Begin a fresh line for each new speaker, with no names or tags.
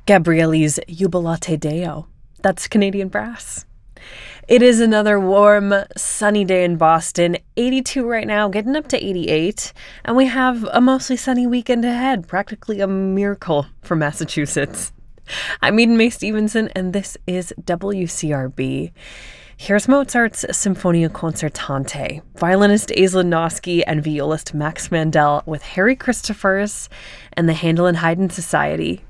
Gabrieli's Jubilate Deo. That's Canadian brass. It is another warm, sunny day in Boston. 82 right now, getting up to 88. And we have a mostly sunny weekend ahead. Practically a miracle for Massachusetts. I'm Eden May Stevenson, and this is WCRB. Here's Mozart's Symphonia Concertante, violinist Aislinn Noske and violist Max Mandel with Harry Christophers and the Handel and Haydn Society.